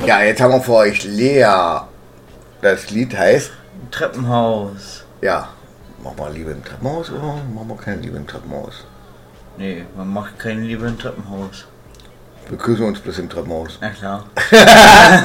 Ja, jetzt haben wir für euch Lea. Das Lied heißt... Treppenhaus. Ja. Machen wir Liebe im Treppenhaus oder machen wir keine Liebe im Treppenhaus? Nee, man macht keine Liebe im Treppenhaus. Wir küssen uns bis im Treppenhaus. Na klar.